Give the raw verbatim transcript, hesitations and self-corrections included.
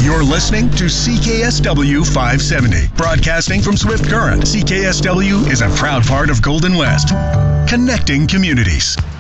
You're listening to C K S W five seventy, broadcasting from Swift Current. C K S W is a proud part of Golden West, connecting communities.